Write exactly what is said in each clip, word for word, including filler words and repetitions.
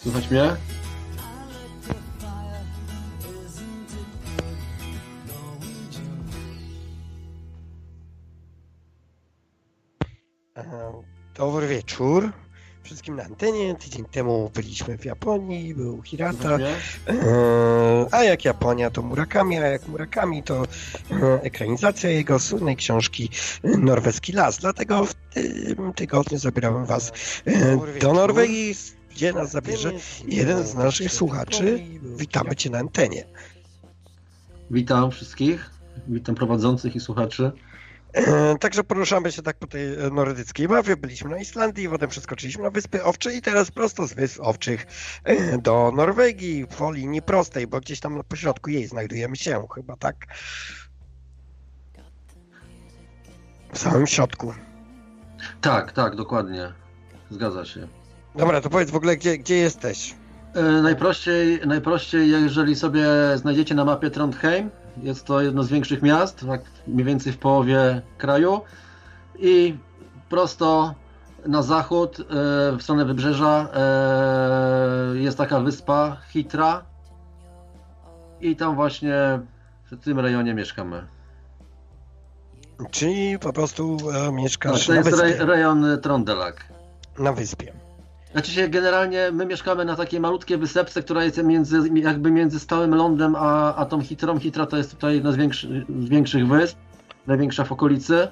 Słychać mnie? Dobry wieczór wszystkim na antenie. Tydzień temu byliśmy w Japonii, był Hirata, a jak Japonia to Murakami, a jak Murakami to ekranizacja jego słynnej książki Norweski Las. Dlatego w tym tygodniu zabierałem was do Norwegii, gdzie nas zabierze jeden z naszych słuchaczy. Witamy cię na antenie. Witam wszystkich, witam prowadzących i słuchaczy. Także poruszamy się tak po tej nordyckiej mapie. Byliśmy na Islandii, potem przeskoczyliśmy na Wyspy Owcze i teraz prosto z Wysp Owczych do Norwegii po linii prostej, bo gdzieś tam po środku jej znajdujemy się, chyba tak? W samym środku. Tak, tak, dokładnie. Zgadza się. Dobra, to powiedz w ogóle, gdzie, gdzie jesteś? E, najprościej, najprościej, jeżeli sobie znajdziecie na mapie Trondheim, jest to jedno z większych miast, tak mniej więcej w połowie kraju i prosto na zachód, e, w stronę wybrzeża e, jest taka wyspa Hitra i tam właśnie w tym rejonie mieszkamy. Czyli po prostu e, mieszkasz tak, to na jest wyspie. Re, rejon Trondelag. Na wyspie. Znaczy się generalnie my mieszkamy na takiej malutkiej wysepce, która jest między, jakby między stałym lądem a, a tą Hitrą. Hitra to jest tutaj jedna z, większy, z większych wysp, największa w okolicy.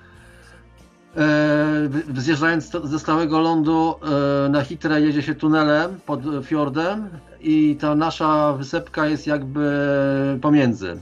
E, zjeżdżając ze stałego lądu e, na Hitrę jedzie się tunelem pod fiordem i ta nasza wysepka jest jakby pomiędzy.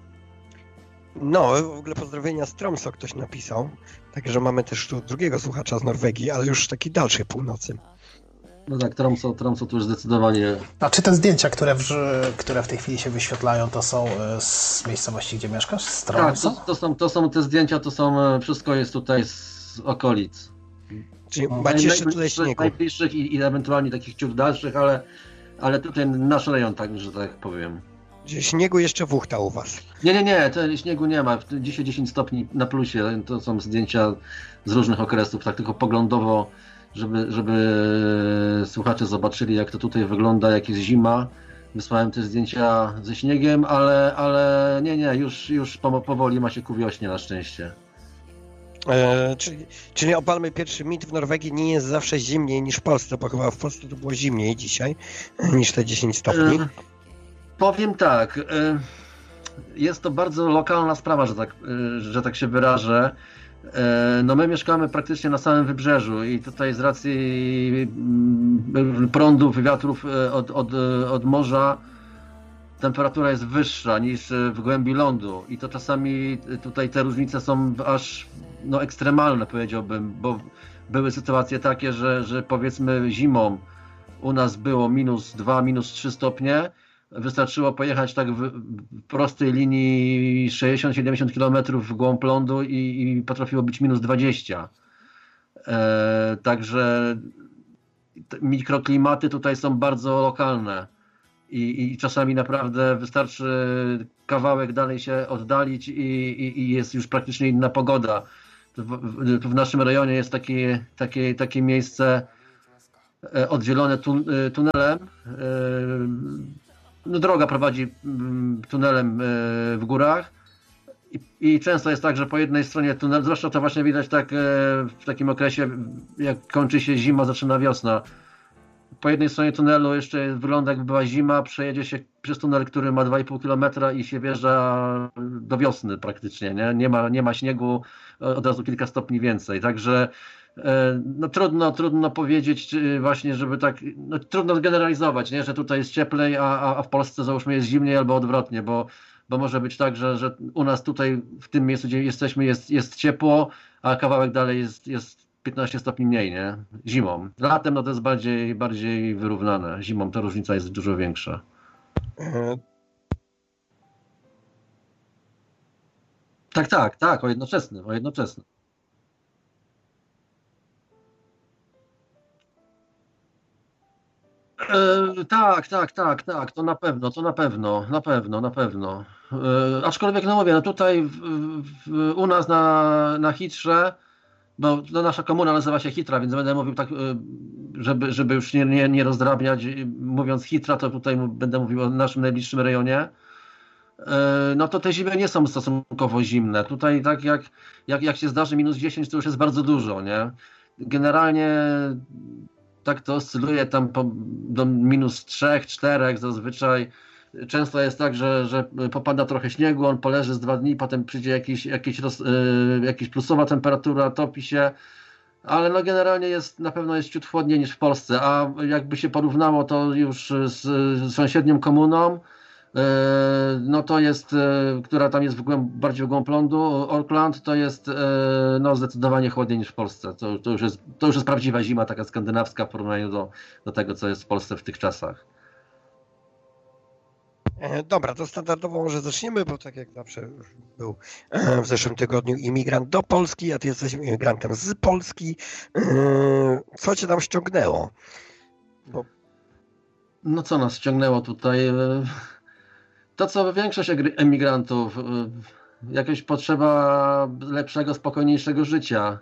No, w ogóle pozdrowienia z Tromsø ktoś napisał. Także mamy też tu drugiego słuchacza z Norwegii, ale już takiej dalszej północy. No tak, Tromsø, Tromsø to już zdecydowanie... A czy te zdjęcia, które w, które w tej chwili się wyświetlają, to są z miejscowości, gdzie mieszkasz? Z Tromsø? Tak, to, to, są, to są te zdjęcia, to są, wszystko jest tutaj z okolic. Czyli macie jeszcze tyle śniegu. Najbliższych i, i ewentualnie takich ciut dalszych, ale, ale tutaj nasz rejon, tak, że tak powiem. Gdzie śniegu jeszcze wuchta u was. Nie, nie, nie, to śniegu nie ma. Dzisiaj dziesięć stopni na plusie. To są zdjęcia z różnych okresów, tak tylko poglądowo, żeby, żeby słuchacze zobaczyli, jak to tutaj wygląda, jak jest zima. Wysłałem te zdjęcia ze śniegiem, ale, ale nie, nie, już, już powoli ma się ku wiośnie na szczęście. E, czyli, czyli obalmy pierwszy mit, w Norwegii nie jest zawsze zimniej niż w Polsce, bo chyba w Polsce to było zimniej dzisiaj niż te dziesięć stopni. E, powiem tak, e, jest to bardzo lokalna sprawa, że tak, e, że tak się wyrażę. E, no my mieszkamy praktycznie na samym wybrzeżu i tutaj z racji prądów, wiatrów od, od, od morza temperatura jest wyższa niż w głębi lądu i to czasami tutaj te różnice są aż no, ekstremalne, powiedziałbym, bo były sytuacje takie, że, że powiedzmy zimą u nas było minus dwa, minus trzy stopnie, wystarczyło pojechać tak w prostej linii sześćdziesiąt siedemdziesiąt kilometrów w głąb lądu i, i potrafiło być minus dwadzieścia. E, także mikroklimaty tutaj są bardzo lokalne. I, i czasami naprawdę wystarczy kawałek dalej się oddalić i, i, i jest już praktycznie inna pogoda. W, w, w naszym rejonie jest takie, takie, takie miejsce oddzielone tun, tunelem. No, droga prowadzi tunelem w górach i, i często jest tak, że po jednej stronie tunel, zwłaszcza to właśnie widać tak w takim okresie, jak kończy się zima, zaczyna wiosna. Po jednej stronie tunelu jeszcze wygląda, jakby była zima, przejedzie się przez tunel, który ma dwa i pół kilometra i się wjeżdża do wiosny praktycznie, nie? Nie ma, nie ma śniegu, od razu kilka stopni więcej, także no trudno, trudno powiedzieć, czy właśnie, żeby tak, no trudno generalizować, nie? Że tutaj jest cieplej, a, a w Polsce załóżmy jest zimniej albo odwrotnie, bo, bo może być tak, że, że u nas tutaj w tym miejscu, gdzie jesteśmy, jest, jest ciepło, a kawałek dalej jest, jest piętnaście stopni mniej, nie? Zimą. Latem no to jest bardziej, bardziej wyrównane. Zimą ta różnica jest dużo większa. Tak, tak, tak, o jednoczesnym, o jednoczesnym. E, tak, tak, tak, tak, to na pewno, to na pewno, na pewno, na pewno. E, aczkolwiek no mówię, no tutaj w, w, u nas na, na Hitrze, no, no nasza komuna nazywa się Hitra, więc będę mówił tak, żeby, żeby już nie, nie, nie rozdrabniać, mówiąc Hitra, to tutaj będę mówił o naszym najbliższym rejonie, no to te zimy nie są stosunkowo zimne. Tutaj tak jak, jak, jak się zdarzy minus dziesięć, to już jest bardzo dużo, nie? Generalnie tak to oscyluje tam po, do minus trzy, cztery zazwyczaj. Często jest tak, że, że popada trochę śniegu, on poleży z dwa dni, potem przyjdzie jakiś, jakiś, roz, yy, jakiś plusowa temperatura, topi się, ale no generalnie jest, na pewno jest ciut chłodniej niż w Polsce, a jakby się porównało to już z, z sąsiednią komuną, yy, no to jest, yy, która tam jest w głęb, bardziej w głąb lądu, Auckland, to jest yy, no zdecydowanie chłodniej niż w Polsce. To, to, już jest, to już jest prawdziwa zima, taka skandynawska w porównaniu do, do tego, co jest w Polsce w tych czasach. Dobra, to standardowo może zaczniemy, bo tak jak zawsze był w zeszłym tygodniu imigrant do Polski, a ty jesteś imigrantem z Polski. Co cię tam ściągnęło? Bo... No co nas ściągnęło tutaj? To co większość emigrantów, jakaś potrzeba lepszego, spokojniejszego życia.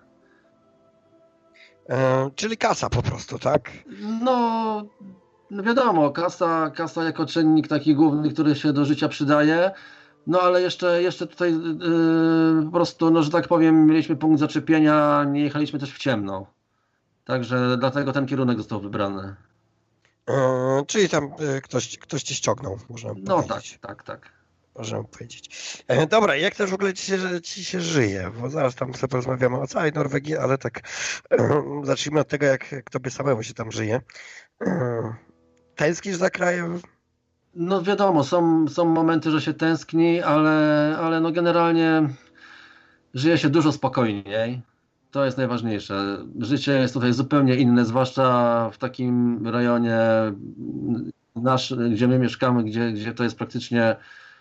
Czyli kasa po prostu, tak? No... No wiadomo, kasa, kasa jako czynnik taki główny, który się do życia przydaje, no ale jeszcze, jeszcze tutaj yy, po prostu, no że tak powiem, mieliśmy punkt zaczepienia, nie jechaliśmy też w ciemno. Także dlatego ten kierunek został wybrany. Yy, czyli tam yy, ktoś, ktoś cię ściągnął, można no powiedzieć. No tak, tak, tak. Możemy powiedzieć. E, dobra, jak też w ogóle ci się, ci się żyje? Bo zaraz tam sobie porozmawiamy o całej Norwegii, ale tak e, zacznijmy od tego, jak, jak tobie samemu się tam żyje. E, tęsknisz za krajem? No wiadomo, są, są momenty, że się tęskni, ale, ale no generalnie żyje się dużo spokojniej. To jest najważniejsze. Życie jest tutaj zupełnie inne, zwłaszcza w takim rejonie nasz, gdzie my mieszkamy, gdzie, gdzie to jest praktycznie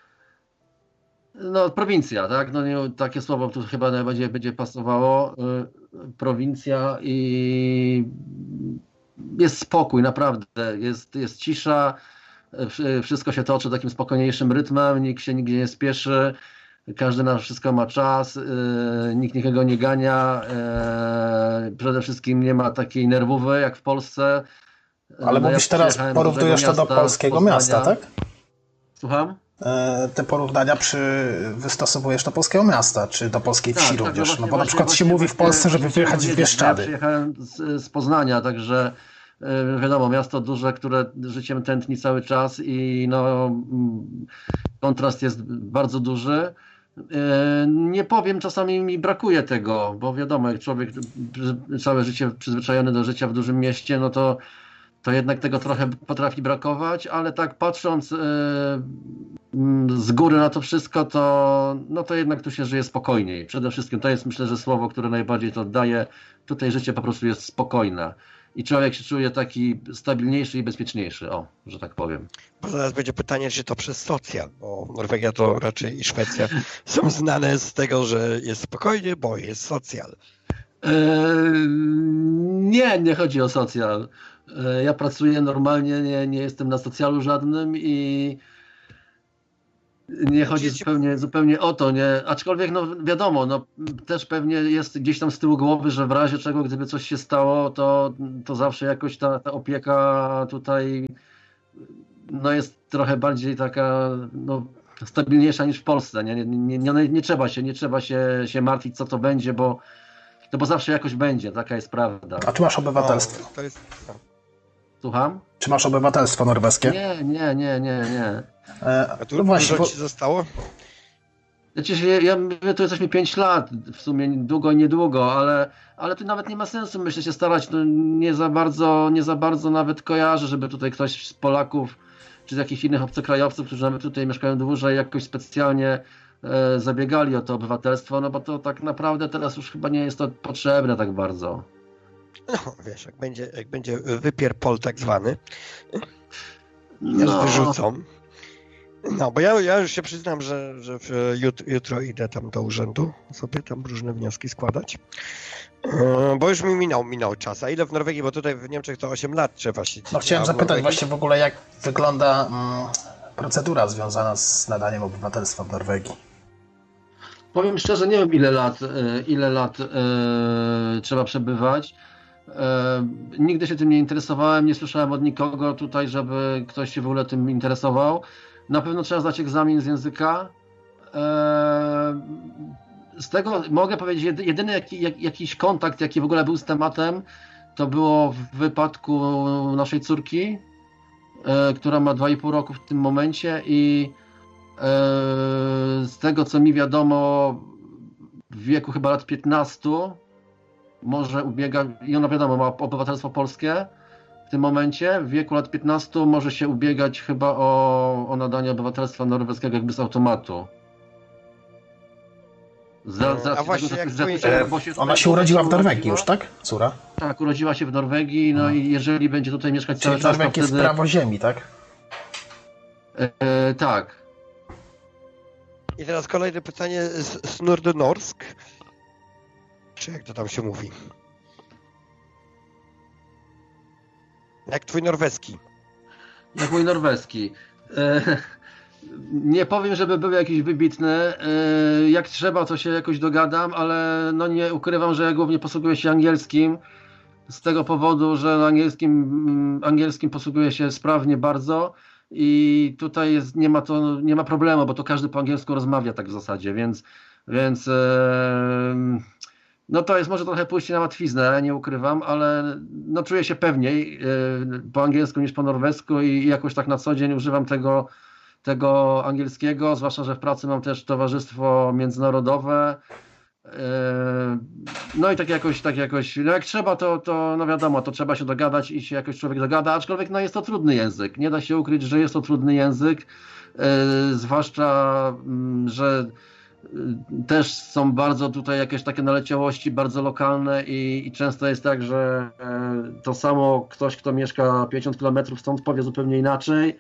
no prowincja, tak? No nie, takie słowo tu chyba najbardziej będzie pasowało. Prowincja i jest spokój, naprawdę. Jest, jest cisza, wszystko się toczy takim spokojniejszym rytmem, nikt się nigdzie nie spieszy, każdy na wszystko ma czas, nikt nikogo nie gania, przede wszystkim nie ma takiej nerwowy jak w Polsce. Ale no mówisz ja teraz, porównujesz to do polskiego miasta, tak? Słucham? Te porównania przy, wystosowujesz do polskiego miasta, czy do polskiej wsi tak, również? Tak, no, no bo na właśnie, przykład właśnie, się mówi w Polsce, żeby właśnie, wyjechać w Bieszczady. Ja przyjechałem z, z Poznania, także wiadomo, miasto duże, które życiem tętni cały czas i no, kontrast jest bardzo duży. Nie powiem, czasami mi brakuje tego, bo wiadomo, jak człowiek całe życie przyzwyczajony do życia w dużym mieście, no to to jednak tego trochę potrafi brakować, ale tak patrząc yy, z góry na to wszystko, to, no to jednak tu się żyje spokojniej. Przede wszystkim to jest, myślę, że słowo, które najbardziej to oddaje. Tutaj życie po prostu jest spokojne i człowiek się czuje taki stabilniejszy i bezpieczniejszy, o, że tak powiem. Bo zaraz będzie pytanie, czy to przez socjal, bo Norwegia to raczej i Szwecja są znane z tego, że jest spokojnie, bo jest socjal. Yy, nie, nie chodzi o socjal. Ja pracuję normalnie, nie, nie jestem na socjalu żadnym i nie chodzi zupełnie, zupełnie o to, nie? Aczkolwiek no wiadomo, no też pewnie jest gdzieś tam z tyłu głowy, że w razie czego, gdyby coś się stało, to, to zawsze jakoś ta, ta opieka tutaj no jest trochę bardziej taka no, stabilniejsza niż w Polsce. Nie, nie, nie, nie, nie trzeba się, nie trzeba się, się martwić, co to będzie, bo no bo zawsze jakoś będzie, taka jest prawda. A czy masz obywatelstwo? O, to jest... Słucham? Czy masz obywatelstwo norweskie? Nie, nie, nie, nie, nie. E, A tu no właśnie, dużo ci zostało? Znaczy, ja, ja mówię, to jesteśmy pięć lat, w sumie długo i niedługo, ale, ale tu nawet nie ma sensu, myślę, się starać, to nie za bardzo, nie za bardzo nawet kojarzę, żeby tutaj ktoś z Polaków, czy z jakichś innych obcokrajowców, którzy nawet tutaj mieszkają dłużej, jakoś specjalnie e, zabiegali o to obywatelstwo, no bo to tak naprawdę teraz już chyba nie jest to potrzebne tak bardzo. No, wiesz, jak będzie, jak będzie wypier pol tak zwany, no. Aż wyrzucą. No, bo ja, ja już się przyznam, że, że jutro, jutro idę tam do urzędu sobie tam różne wnioski składać, bo już mi minął, minął czas. A ile w Norwegii, bo tutaj w Niemczech to osiem lat trzeba siedzieć. No chciałem zapytać właśnie w ogóle, jak wygląda mm, procedura związana z nadaniem obywatelstwa w Norwegii. Powiem szczerze, nie wiem ile lat, ile lat e, trzeba przebywać. E, nigdy się tym nie interesowałem, nie słyszałem od nikogo tutaj, żeby ktoś się w ogóle tym interesował. Na pewno trzeba zdać egzamin z języka. E, z tego mogę powiedzieć, jedyny jaki, jak, jakiś kontakt, jaki w ogóle był z tematem, to było w wypadku naszej córki, e, która ma dwa i pół roku w tym momencie i e, z tego co mi wiadomo, w wieku chyba lat piętnastu może ubiega, i ona wiadomo ma obywatelstwo polskie w tym momencie, w wieku lat piętnastu może się ubiegać chyba o, o nadanie obywatelstwa norweskiego jakby z automatu. Za, za, A właśnie, tego, jak za, twoi- za, E, bo się Ona tutaj się urodziła w Norwegii urodziła. już, tak? Córa? Tak, urodziła się w Norwegii, no i jeżeli będzie tutaj mieszkać cały Czyli czas, to Norweg jest wtedy... prawo ziemi, tak? E, tak. I teraz kolejne pytanie z, z Nordonorsk. Czy jak to tam się mówi? Jak twój norweski? Jak mój norweski. E, nie powiem, żeby był jakiś wybitny. E, jak trzeba, to się jakoś dogadam, ale no nie ukrywam, że ja głównie posługuję się angielskim. Z tego powodu, że na angielskim, mm, angielskim posługuję się sprawnie bardzo i tutaj jest, nie ma to, nie ma problemu, bo to każdy po angielsku rozmawia tak w zasadzie, więc, więc e, no to jest może trochę pójście na łatwiznę, nie ukrywam, ale no czuję się pewniej e, po angielsku niż po norwesku i jakoś tak na co dzień używam tego, tego angielskiego, zwłaszcza, że w pracy mam też towarzystwo międzynarodowe. No i tak jakoś, tak jakoś, no jak trzeba, to, to no wiadomo, to trzeba się dogadać i się jakoś człowiek dogada, aczkolwiek no jest to trudny język, nie da się ukryć, że jest to trudny język, yy, zwłaszcza, yy, że yy, też są bardzo tutaj jakieś takie naleciałości, bardzo lokalne i, i często jest tak, że yy, to samo ktoś, kto mieszka pięćdziesiąt kilometrów stąd powie zupełnie inaczej.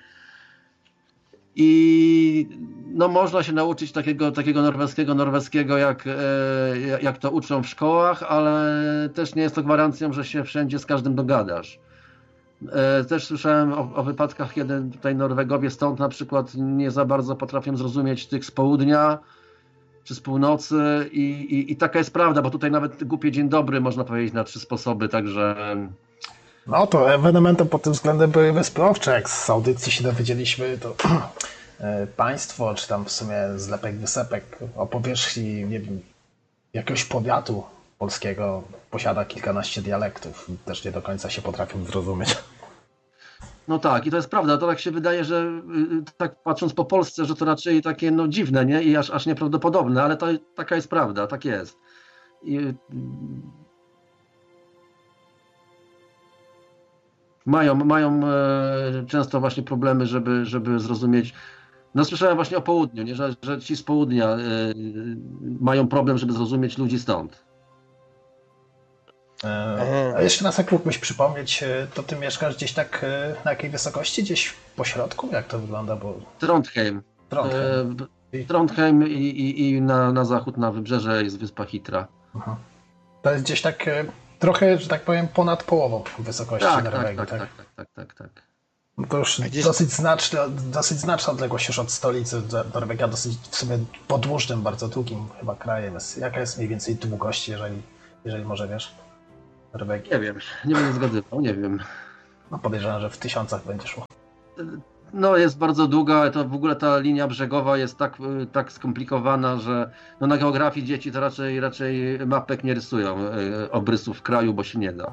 I no można się nauczyć takiego, takiego norweskiego, norweskiego jak, e, jak to uczą w szkołach, ale też nie jest to gwarancją, że się wszędzie z każdym dogadasz. E, też słyszałem o, o wypadkach, kiedy tutaj Norwegowie stąd na przykład nie za bardzo potrafią zrozumieć tych z południa czy z północy i, i, i taka jest prawda, bo tutaj nawet głupie dzień dobry można powiedzieć na trzy sposoby, także... No to ewenementem pod tym względem były Wyspy Owcze. Jak z audycji się dowiedzieliśmy, to państwo, czy tam w sumie zlepek wysepek o powierzchni, nie wiem, jakiegoś powiatu polskiego posiada kilkanaście dialektów. Też nie do końca się potrafią zrozumieć. No tak, i to jest prawda. To tak się wydaje, że y, tak patrząc po Polsce, że to raczej takie no dziwne, nie? I aż, aż nieprawdopodobne, ale to taka jest prawda, tak jest. I, y, Mają, mają e, często właśnie problemy, żeby, żeby zrozumieć. No słyszałem właśnie o południu, nie? Że, że ci z południa e, mają problem, żeby zrozumieć ludzi stąd. E, a jeszcze raz, jak mógłbyś przypomnieć, to ty mieszkasz gdzieś tak e, na jakiej wysokości? Gdzieś po środku? Jak to wygląda? Bo... Trondheim. Trondheim. E, Trondheim i, i, i na, na zachód, na wybrzeże jest wyspa Hitra. Aha. To jest gdzieś tak e, trochę, że tak powiem, ponad połową wysokości Tak, Norwegii, tak, tak? tak, tak, tak, tak, tak. No to już gdzieś... dosyć, znaczna, dosyć znaczna odległość już od stolicy. Norwegia dosyć w sumie podłużnym, bardzo długim chyba krajem jest. Jaka jest mniej więcej długość, jeżeli, jeżeli może wiesz, Norwegii? Nie wiem, nie będę zgadywał, nie wiem. No podejrzewam, że w tysiącach będzie szło. No jest bardzo długa, to w ogóle ta linia brzegowa jest tak, tak skomplikowana, że no na geografii dzieci to raczej, raczej mapek nie rysują, obrysów kraju, bo się nie da.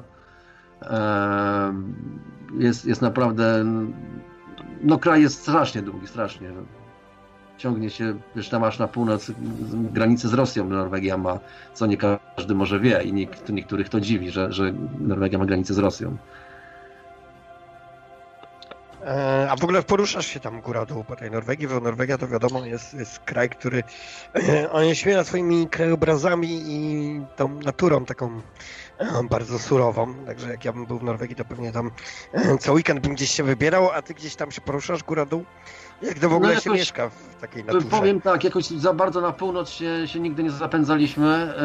Jest, jest naprawdę, no kraj jest strasznie długi, strasznie. Ciągnie się, wiesz, tam aż na północ, granicy z Rosją Norwegia ma, co nie każdy może wie i nikt, niektórych to dziwi, że, że Norwegia ma granicę z Rosją. A w ogóle poruszasz się tam góra-dół po tej Norwegii, bo Norwegia to wiadomo jest, jest kraj, który on się śmieja swoimi krajobrazami i tą naturą taką bardzo surową, także jak ja bym był w Norwegii, to pewnie tam co weekend bym gdzieś się wybierał, a ty gdzieś tam się poruszasz góra-dół? Jak to w ogóle no jakoś, się mieszka w takiej naturze? Powiem tak, jakoś za bardzo na północ się, się nigdy nie zapędzaliśmy.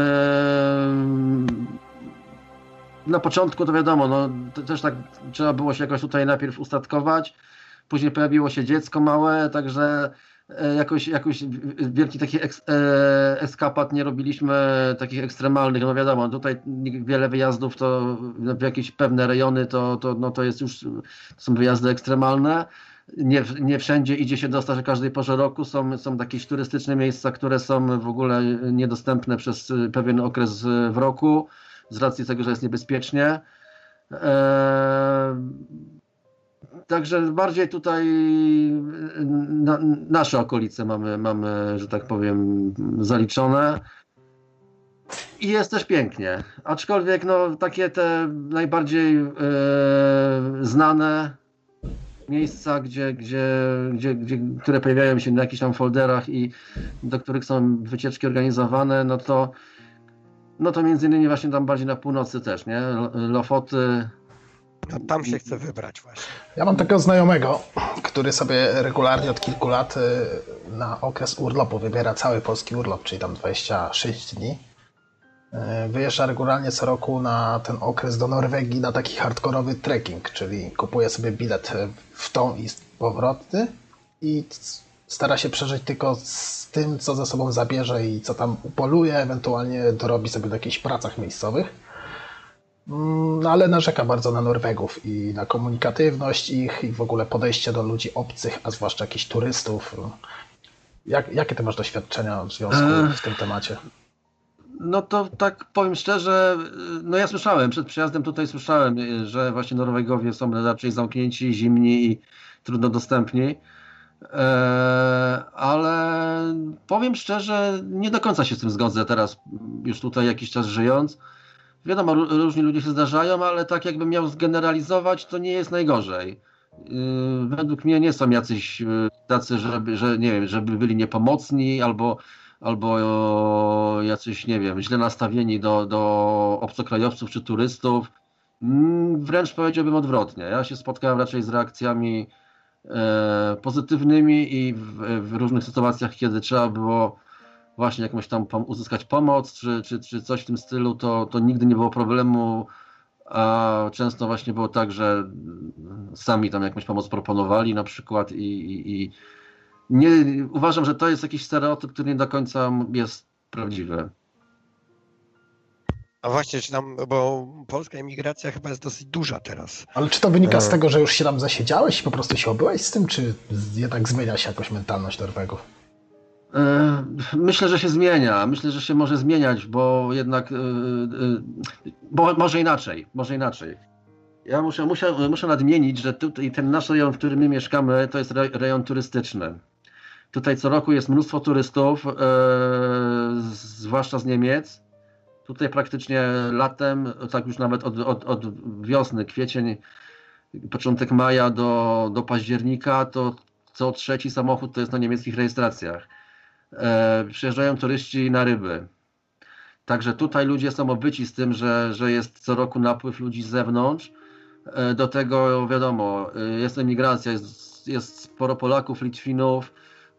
Na początku to wiadomo, no to też tak trzeba było się jakoś tutaj najpierw ustatkować, później pojawiło się dziecko małe, także jakoś, jakoś wielki taki eks, eskapad nie robiliśmy takich ekstremalnych, no wiadomo, tutaj wiele wyjazdów to w jakieś pewne rejony to, to, no to jest już, to są wyjazdy ekstremalne. Nie, nie wszędzie idzie się dostać o każdej porze roku. Są, są jakieś turystyczne miejsca, które są w ogóle niedostępne przez pewien okres w roku, z racji tego, że jest niebezpiecznie. Eee, także bardziej tutaj na, nasze okolice mamy, mamy, że tak powiem, zaliczone. I jest też pięknie. Aczkolwiek no, takie te najbardziej e, znane miejsca, gdzie, gdzie, gdzie, gdzie, które pojawiają się na jakichś tam folderach i do których są wycieczki organizowane, no to no to między innymi właśnie tam bardziej na północy też, nie? Lofoty. No tam się chce wybrać właśnie. Ja mam takiego znajomego, który sobie regularnie od kilku lat na okres urlopu wybiera cały polski urlop, czyli tam dwadzieścia sześć dni. Wyjeżdża regularnie co roku na ten okres do Norwegii na taki hardkorowy trekking, czyli kupuje sobie bilet w tą i powrotny i stara się przeżyć tylko z tym, co ze sobą zabierze i co tam upoluje, ewentualnie dorobi sobie w jakichś pracach miejscowych. No, ale narzeka bardzo na Norwegów i na komunikatywność ich i w ogóle podejście do ludzi obcych, a zwłaszcza jakichś turystów. Jak, jakie ty masz doświadczenia w związku z tym temacie? No to tak powiem szczerze, no ja słyszałem, przed przyjazdem tutaj słyszałem, że właśnie Norwegowie są raczej zamknięci, zimni i trudno dostępni, ale powiem szczerze, nie do końca się z tym zgodzę teraz, już tutaj jakiś czas żyjąc. Wiadomo, różni ludzie się zdarzają, ale tak jakbym miał zgeneralizować, to nie jest najgorzej. Według mnie nie są jacyś tacy, żeby, że nie wiem, żeby byli niepomocni albo albo jacyś, nie wiem, źle nastawieni do, do obcokrajowców czy turystów. Wręcz powiedziałbym odwrotnie. Ja się spotkałem raczej z reakcjami e, pozytywnymi i w, w różnych sytuacjach, kiedy trzeba było właśnie jakąś tam uzyskać pomoc czy, czy, czy coś w tym stylu, to, to nigdy nie było problemu, a często właśnie było tak, że sami tam jakąś pomoc proponowali na przykład i, i, i nie, uważam, że to jest jakiś stereotyp, który nie do końca jest prawdziwy. A właśnie, czy tam, bo polska emigracja chyba jest dosyć duża teraz. Ale czy to wynika z tego, że już się tam zasiedziałeś i po prostu się obyłeś z tym, czy jednak zmienia się jakoś mentalność Norwegów? Myślę, że się zmienia. Myślę, że się może zmieniać, bo jednak, bo może inaczej, może inaczej. Ja muszę, muszę, muszę nadmienić, że tutaj ten nasz rejon, w którym my mieszkamy, to jest rejon turystyczny. Tutaj co roku jest mnóstwo turystów, e, zwłaszcza z Niemiec. Tutaj praktycznie latem, tak już nawet od, od, od wiosny, kwiecień, początek maja do, do października, to co trzeci samochód to jest na niemieckich rejestracjach. E, przyjeżdżają turyści na ryby. Także tutaj ludzie są obyci z tym, że, że jest co roku napływ ludzi z zewnątrz. E, do tego wiadomo, jest emigracja, jest, jest sporo Polaków, Litwinów.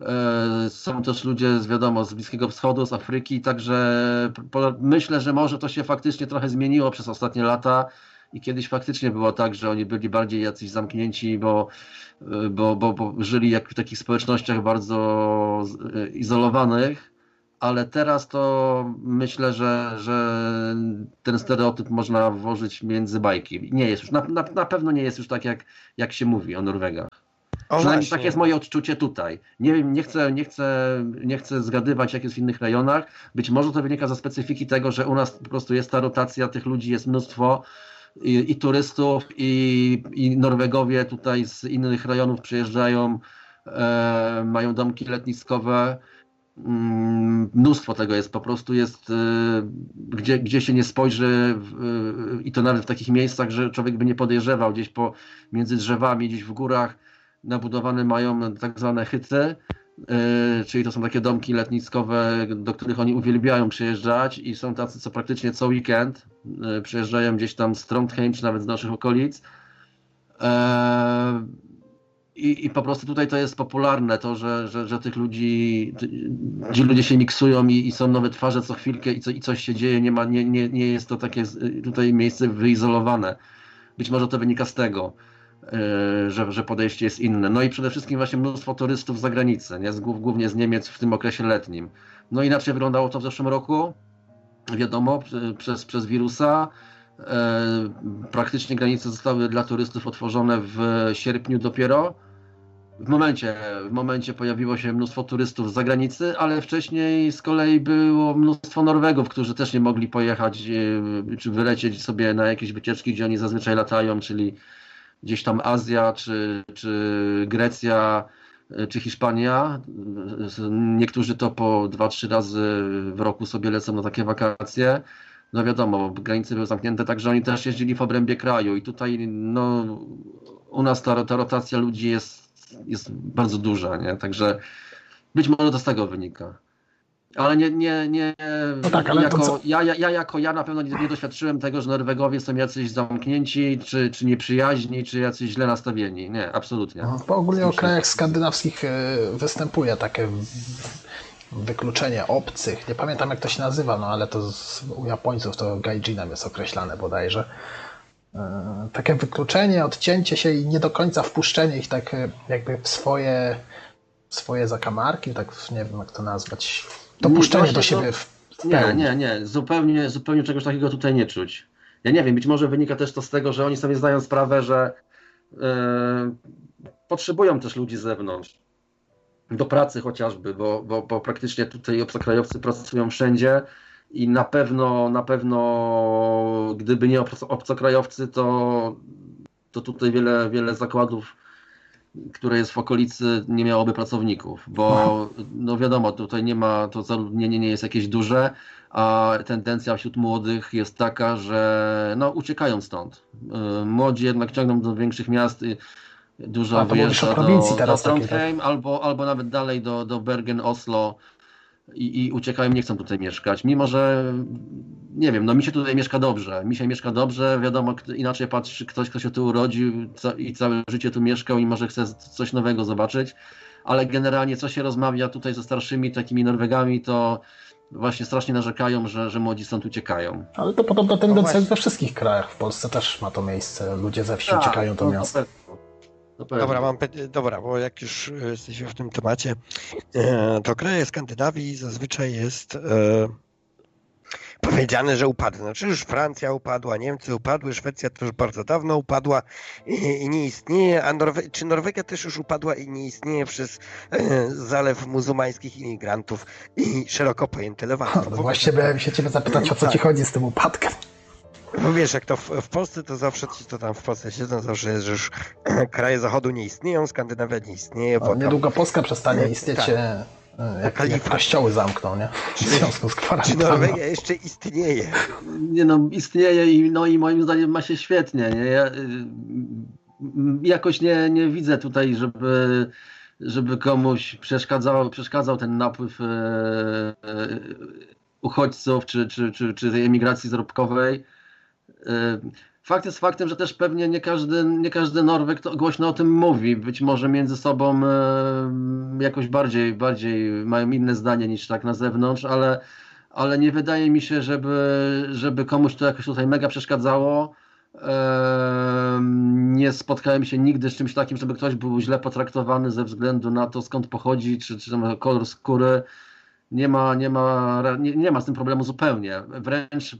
Są też ludzie z, wiadomo, z Bliskiego Wschodu, z Afryki, także myślę, że może to się faktycznie trochę zmieniło przez ostatnie lata i kiedyś faktycznie było tak, że oni byli bardziej jacyś zamknięci, bo, bo, bo, bo żyli jak w takich społecznościach bardzo izolowanych, ale teraz to myślę, że, że ten stereotyp można włożyć między bajki. Nie jest już, na, na, na pewno nie jest już tak, jak, jak się mówi o Norwegach. O, Przynajmniej tak jest moje odczucie tutaj. Nie wiem, nie chcę, nie chcę, nie chcę zgadywać, jak jest w innych rejonach. Być może to wynika ze specyfiki tego, że u nas po prostu jest ta rotacja tych ludzi, jest mnóstwo i, i turystów, i, i Norwegowie tutaj z innych rejonów przyjeżdżają, e, mają domki letniskowe. Mm, mnóstwo tego jest, po prostu jest, e, gdzie, gdzie się nie spojrzy e, i to nawet w takich miejscach, że człowiek by nie podejrzewał, gdzieś po między drzewami, gdzieś w górach. Nabudowane mają tak zwane hyty, yy, czyli to są takie domki letniskowe, do których oni uwielbiają przyjeżdżać i są tacy, co praktycznie co weekend yy, przyjeżdżają gdzieś tam z Trondheim, czy nawet z naszych okolic. Yy, i, I po prostu tutaj to jest popularne, to, że, że, że tych ludzi, ci ludzie się miksują i, i są nowe twarze co chwilkę i, co, i coś się dzieje, nie, ma, nie, nie, nie jest to takie tutaj miejsce wyizolowane. Być może to wynika z tego. że, że podejście jest inne. No i przede wszystkim właśnie mnóstwo turystów z zagranicy, nie? Z, głównie z Niemiec w tym okresie letnim. No inaczej wyglądało to w zeszłym roku, wiadomo, przez, przez wirusa. Praktycznie granice zostały dla turystów otworzone w sierpniu dopiero. W momencie, w momencie pojawiło się mnóstwo turystów z zagranicy, ale wcześniej z kolei było mnóstwo Norwegów, którzy też nie mogli pojechać czy wylecieć sobie na jakieś wycieczki, gdzie oni zazwyczaj latają, czyli gdzieś tam Azja, czy, czy Grecja, czy Hiszpania. Niektórzy to po dwa, trzy razy w roku sobie lecą na takie wakacje. No wiadomo, granice były zamknięte, także oni też jeździli w obrębie kraju i tutaj no, u nas ta, ta rotacja ludzi jest, jest bardzo duża, nie? Także być może to z tego wynika. Ale nie, nie, nie no tak, ale jako, to ja, ja, ja jako ja na pewno nie, nie doświadczyłem tego, że Norwegowie są jacyś zamknięci, czy, czy nieprzyjaźni, czy jacyś źle nastawieni. Nie, absolutnie. No, bo ogólnie o krajach skandynawskich występuje takie wykluczenie obcych. Nie pamiętam jak to się nazywa, no ale to z, u Japońców to gaijinem jest określane bodajże. Takie wykluczenie, odcięcie się i nie do końca wpuszczenie ich tak jakby w swoje, w swoje zakamarki, tak nie wiem jak to nazwać. Dopuszczenie nie, do siebie w Nie, nie, nie. Zupełnie, zupełnie czegoś takiego tutaj nie czuć. Ja nie wiem, być może wynika też to z tego, że oni sobie zdają sprawę, że yy, potrzebują też ludzi z zewnątrz. Do pracy chociażby, bo, bo, bo praktycznie tutaj obcokrajowcy pracują wszędzie i na pewno, na pewno gdyby nie obcokrajowcy, to, to tutaj wiele, wiele zakładów, które jest w okolicy, nie miałoby pracowników, bo no wiadomo, tutaj nie ma, to zaludnienie nie jest jakieś duże, a tendencja wśród młodych jest taka, że no uciekają stąd. Młodzi jednak ciągną do większych miast i dużo wyjeżdża do, do Trondheim tak? albo, albo nawet dalej do, do Bergen, Oslo i, i uciekają, nie chcą tutaj mieszkać, mimo że nie wiem, no mi się tutaj mieszka dobrze, mi się mieszka dobrze, wiadomo, inaczej patrzy ktoś, kto się tu urodził i całe życie tu mieszkał i może chce coś nowego zobaczyć, ale generalnie co się rozmawia tutaj ze starszymi takimi Norwegami, to właśnie strasznie narzekają, że, że młodzi stąd uciekają. Ale to podobno tendencja we wszystkich krajach, w Polsce też ma to miejsce, ludzie ze wsi tak, uciekają do miasta. Dobra, mam dobra, bo jak już jesteśmy w tym temacie, to kraje Skandynawii zazwyczaj jest e, powiedziane, że upadły. Znaczy już Francja upadła, Niemcy upadły, Szwecja też bardzo dawno upadła i, i nie istnieje, a Norwe- czy Norwegia też już upadła i nie istnieje przez e, zalew muzułmańskich imigrantów i szeroko pojęte lewantu. No właśnie miałem się ciebie zapytać, o co ci chodzi z tym upadkiem. No wiesz, jak to w, w Polsce, to zawsze ci to tam w Polsce siedzą, zawsze jest, że już kraje zachodu nie istnieją, Skandynawia nie istnieje. No, niedługo Polska przestanie istnieć, tak. jak, jak kościoły zamkną, nie? W związku z kwarantanną. Czy Norwegia jeszcze istnieje? Nie no, istnieje i, no, i moim zdaniem ma się świetnie. Nie? Ja y, jakoś nie, nie widzę tutaj, żeby, żeby komuś przeszkadzał, przeszkadzał ten napływ y, y, uchodźców czy, czy, czy, czy tej emigracji zarobkowej. Fakt jest faktem, że też pewnie nie każdy, nie każdy Norweg to głośno o tym mówi. Być może między sobą jakoś bardziej, bardziej mają inne zdanie niż tak na zewnątrz, ale, ale nie wydaje mi się, żeby, żeby komuś to jakoś tutaj mega przeszkadzało. Nie spotkałem się nigdy z czymś takim, żeby ktoś był źle potraktowany ze względu na to, skąd pochodzi, czy, czy kolor skóry. Nie ma, nie, ma, nie, nie ma z tym problemu zupełnie. Wręcz e,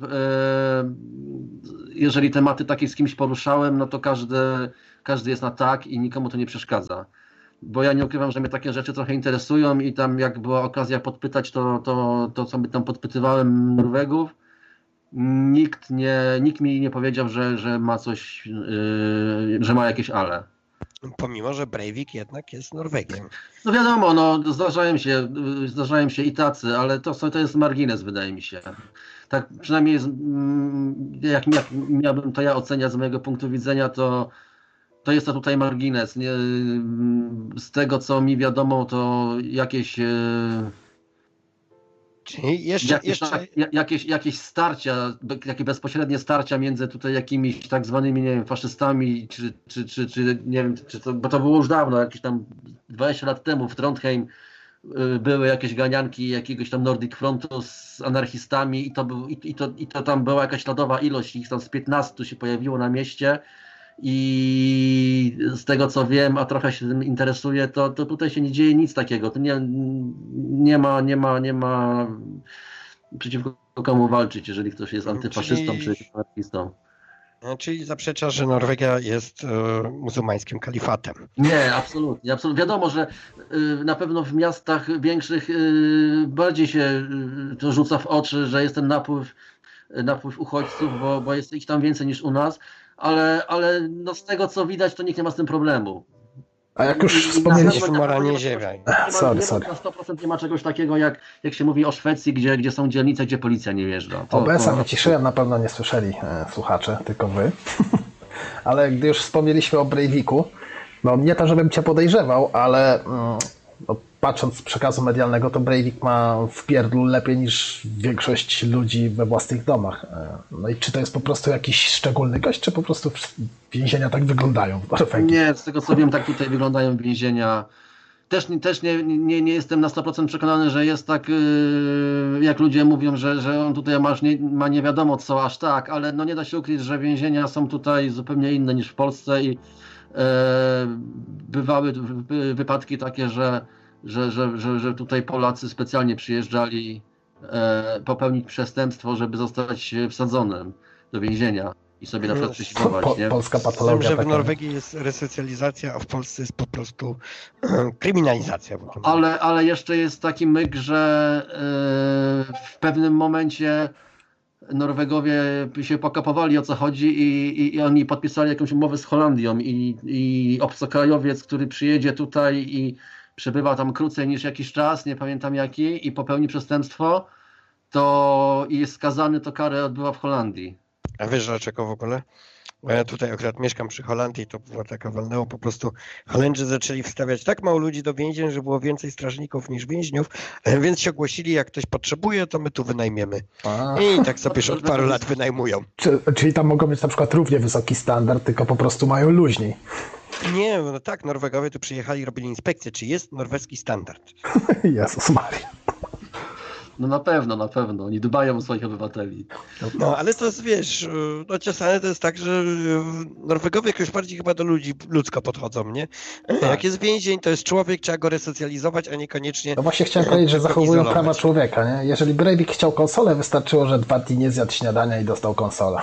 jeżeli tematy takie z kimś poruszałem, no to każdy, każdy jest na tak i nikomu to nie przeszkadza. Bo ja nie ukrywam, że mnie takie rzeczy trochę interesują i tam jak była okazja podpytać, to, to, to co by tam podpytywałem Norwegów, nikt, nie, nikt mi nie powiedział, że, że ma coś, yy, że ma jakieś ale. Pomimo, że Breivik jednak jest Norwegiem. No wiadomo, no zdarzają się, zdarzają się i tacy, ale to, to jest margines, wydaje mi się. Tak przynajmniej jest, jak, jak miałbym to ja oceniać z mojego punktu widzenia, to, to jest to tutaj margines. Nie, z tego, co mi wiadomo, to jakieś... Czyli jeszcze, jakieś, jeszcze... jakieś, jakieś starcia, jakieś bezpośrednie starcia między tutaj jakimiś tak zwanymi, nie wiem, faszystami, czy, czy, czy, czy nie wiem, czy to, bo to było już dawno, jakieś tam dwadzieścia lat temu w Trondheim były jakieś ganianki jakiegoś tam Nordic Frontu z anarchistami i to, był, i, i, to, i to tam była jakaś śladowa ilość, ich tam z piętnastu się pojawiło na mieście i z tego co wiem, a trochę się tym interesuję, to, to tutaj się nie dzieje nic takiego. To nie, nie ma, nie ma, nie ma przeciwko komu walczyć, jeżeli ktoś jest antyfaszystą Czyli... czy anarchistą. Czyli zaprzecza, że Norwegia jest e, muzułmańskim kalifatem. Nie, absolutnie, absolutnie. Wiadomo, że y, na pewno w miastach większych y, bardziej się y, to rzuca w oczy, że jest ten napływ, napływ uchodźców, bo, bo jest ich tam więcej niż u nas, ale, ale no z tego co widać, to nikt nie ma z tym problemu. A jak już I wspomnieliśmy... Mora nie ziewaj. Sorry, sorry. Na sto procent nie ma czegoś takiego, jak, jak się mówi o Szwecji, gdzie, gdzie są dzielnice, gdzie policja nie wjeżdża. O B S-a wyciszyłem, na pewno nie słyszeli e, słuchacze, tylko wy. Ale gdy już wspomnieliśmy o Breiviku, no nie to, żebym cię podejrzewał, ale mm, no, patrząc z przekazu medialnego, to Breivik ma w pierdlu lepiej niż większość ludzi we własnych domach. E, no i czy to jest po prostu jakiś szczególny gość, czy po prostu więzienia tak wyglądają w Norwegii? Nie, z tego co wiem, tak tutaj wyglądają więzienia. Też, też nie, nie, nie jestem na sto procent przekonany, że jest tak, yy, jak ludzie mówią, że, że on tutaj masz nie, ma nie wiadomo co aż tak, ale no nie da się ukryć, że więzienia są tutaj zupełnie inne niż w Polsce i yy, bywały wy, wypadki takie, że, że, że, że, że tutaj Polacy specjalnie przyjeżdżali yy, popełnić przestępstwo, żeby zostać wsadzonym do więzienia i sobie na przykład przeświadczyć. Po, polska patologia. Wiem, że w taka. Norwegii jest resocjalizacja, a w Polsce jest po prostu e, kryminalizacja. Ale, ale jeszcze jest taki myk, że yy, w pewnym momencie Norwegowie się pokapowali, o co chodzi i, i, i oni podpisali jakąś umowę z Holandią i, i obcokrajowiec, który przyjedzie tutaj i przebywa tam krócej niż jakiś czas, nie pamiętam jaki, i popełni przestępstwo, to i jest skazany, to karę odbywa w Holandii. A wiesz dlaczego w ogóle? Bo ja tutaj akurat mieszkam przy Holandii, to była taka walnęło, po prostu Holendrzy zaczęli wstawiać tak mało ludzi do więzień, że było więcej strażników niż więźniów, więc się ogłosili, jak ktoś potrzebuje, to my tu wynajmiemy. A. I tak sobie już od paru lat wynajmują. Czy, czyli tam mogą mieć na przykład równie wysoki standard, tylko po prostu mają luźniej. Nie, no tak, Norwegowie tu przyjechali, robili inspekcję, czy jest norweski standard. Jezus Maria. No na pewno, na pewno. Oni dbają o swoich obywateli. No ale to jest, wiesz, no czasami to jest tak, że Norwegowie jakoś bardziej chyba do ludzi ludzko podchodzą, nie? Tak. Jak jest więzień, to jest człowiek, trzeba go resocjalizować, a niekoniecznie... No właśnie chciałem powiedzieć, że zachowują izolować. Prawa człowieka, nie? Jeżeli Breivik chciał konsolę, wystarczyło, że dwa dni nie zjadł śniadania i dostał konsolę.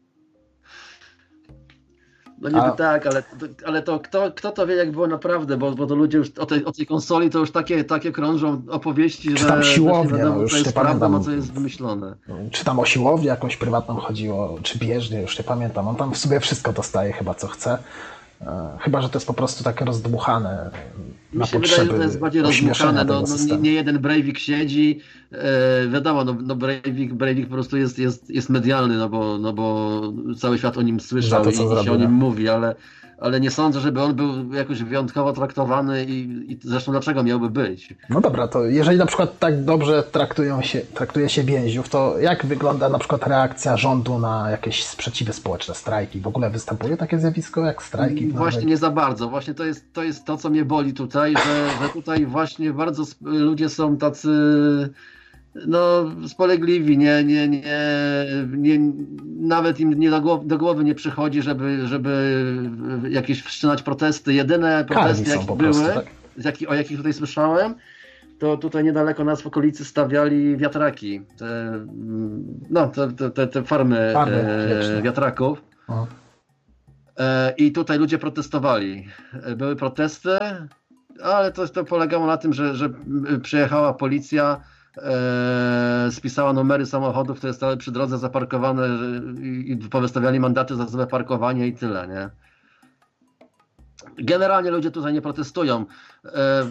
No niby A... tak, ale, ale to kto, kto to wie, jak było naprawdę, bo, bo to ludzie już o tej, o tej konsoli to już takie, takie krążą opowieści, czy tam że siłownia, wiadomo, no już co jest nie prawdą, pamiętam. a co jest wymyślone. Czy tam o siłownię jakąś prywatną chodziło, czy bieżnię, już nie pamiętam. On tam w sobie wszystko dostaje chyba, co chce. Chyba, że to jest po prostu takie rozdmuchane na Mi się potrzeby wydaje, że to jest bardziej rozdmuchane. No, no, nie, nie jeden Breivik siedzi. E, wiadomo, no, no Breivik, Breivik po prostu jest, jest, jest medialny, no bo, no bo cały świat o nim słyszał to, i, zrobił, i się o nim mówi, ale, ale nie sądzę, żeby on był jakoś wyjątkowo traktowany i, i zresztą dlaczego miałby być. No dobra, to jeżeli na przykład tak dobrze traktują się, traktuje się więźniów, to jak wygląda na przykład reakcja rządu na jakieś sprzeciwy społeczne, strajki? W ogóle występuje takie zjawisko jak strajki? Właśnie nie za bardzo. Właśnie to jest, to jest to, co mnie boli tutaj, że, że tutaj właśnie bardzo ludzie są tacy no spolegliwi, nie, nie, nie, nie, nawet im nie do głowy, do głowy nie przychodzi, żeby, żeby jakieś wszczynać protesty. Jedyne protesty, jakie były, prostu, tak? jak, o jakich tutaj słyszałem, to tutaj niedaleko nas w okolicy stawiali wiatraki, te, no, te, te, te farmy, farmy e, wiatraków. O. I tutaj ludzie protestowali. Były protesty, ale to, to polegało na tym, że, że przyjechała policja, e, spisała numery samochodów, które stały przy drodze zaparkowane i, i powystawiali mandaty za złe parkowanie i tyle, nie? Generalnie ludzie tutaj nie protestują. E,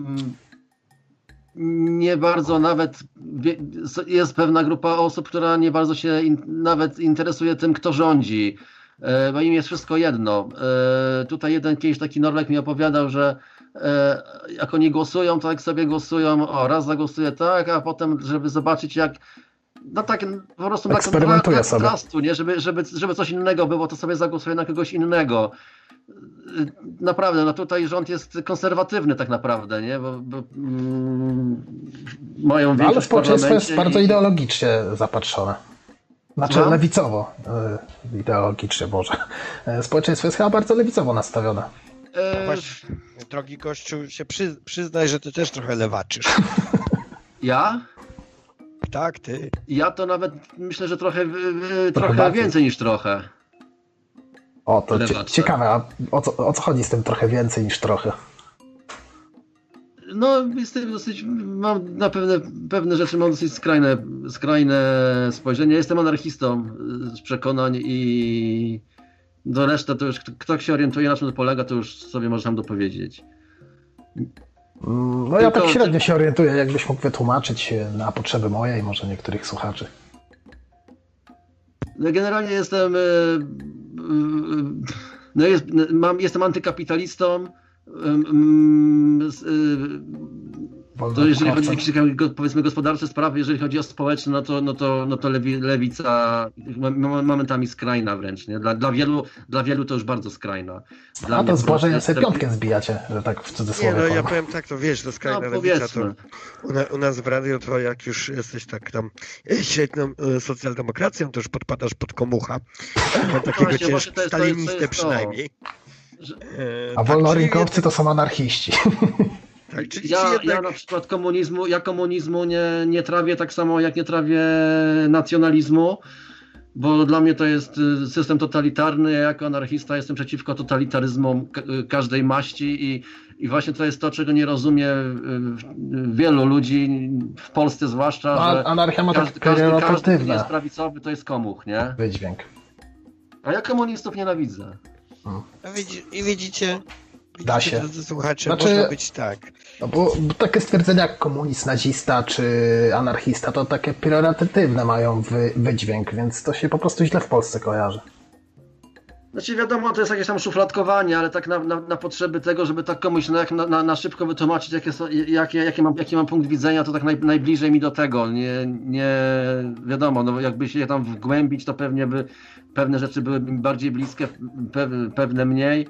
nie bardzo nawet jest pewna grupa osób, która nie bardzo się in, nawet interesuje tym, kto rządzi. Bo im jest wszystko jedno. Tutaj jeden kiedyś taki Norweg mi opowiadał, że jak oni głosują, to jak sobie głosują, o raz zagłosuję tak, a potem żeby zobaczyć jak, no tak po prostu na kontrastu, nie? Żeby, żeby, żeby coś innego było, to sobie zagłosuję na kogoś innego. Naprawdę, no tutaj rząd jest konserwatywny tak naprawdę, nie? Bo, bo mm, mają większość no, ale społeczeństwo jest i... bardzo ideologicznie zapatrzone. Znaczy Słucham? lewicowo, yy, ideologicznie może. Yy, Społeczeństwo jest chyba bardzo lewicowo nastawione. E, Właśnie, drogi gościu, się przy, przyznaj, że ty też trochę lewaczysz. ja? Tak, ty. Ja to nawet myślę, że trochę, trochę, trochę bardziej. więcej niż trochę. O, to cie, Lewacze. ciekawe, a o co, o co chodzi z tym trochę więcej niż trochę? No, jestem dosyć, mam na pewne, pewne rzeczy, mam dosyć skrajne, skrajne spojrzenie. Jestem anarchistą z przekonań i do reszty to już, kto się orientuje, na czym to polega, to już sobie może tam dopowiedzieć. Mm, No ja Tylko- tak średnio się orientuję, jakbyś mógł wytłumaczyć na potrzeby moje i może niektórych słuchaczy. No, generalnie jestem, e, e, no jest, mam, jestem antykapitalistą. em, s- e, To jeżeli chodzi o jakieś takie, powiedzmy gospodarcze sprawy, jeżeli chodzi o społeczne, no to, no to, no to lewi, lewica m- momentami skrajna wręcz, nie? Dla, dla, wielu, dla wielu to już bardzo skrajna. Dla A mnie to z Błażejem jest sobie lewi- piątkę zbijacie, że tak w Nie, cudzysłowie no ja powiem. powiem tak, to wiesz, to skrajna No, lewica, to powiedzmy. u, na, u nas w radiu to jak już jesteś tak tam średnią e, socjaldemokracją, to już podpadasz pod komucha. E, Takiego właśnie, cięż, właśnie to jest- to jest- to stalinistę jest to. przynajmniej. Że- E, A tak, wolnorynkowcy czyli to są anarchiści. jednak- Tak, czyli Ja, jednak, ja na przykład komunizmu, ja komunizmu nie, nie trawię tak samo jak nie trawię nacjonalizmu, bo dla mnie to jest y, system totalitarny. Ja jako anarchista jestem przeciwko totalitaryzmom ka- y, każdej maści i, i właśnie to jest to, czego nie rozumie y, y, wielu ludzi, w Polsce zwłaszcza, No, że anarchia ma każdy, tak każdy, każdy, kto nie pejoratywne jest prawicowy, to jest komuch, nie? wydźwięk. A ja komunistów nienawidzę. a widzi, i widzicie, Da widzicie, się. drodzy słuchacze, Znaczy- może być tak. No bo, bo takie stwierdzenia jak komunist, nazista czy anarchista to takie pejoratywne mają wy, wydźwięk, więc to się po prostu źle w Polsce kojarzy. Znaczy wiadomo, to jest jakieś tam szufladkowanie, ale tak na, na, na potrzeby tego, żeby tak komuś na, na, na, na szybko wytłumaczyć, jakie, są, jakie, jakie mam, jaki mam punkt widzenia, to tak naj, najbliżej mi do tego. Nie, nie wiadomo, no jakby się tam wgłębić, to pewnie by pewne rzeczy były mi bardziej bliskie, pe, pewne mniej.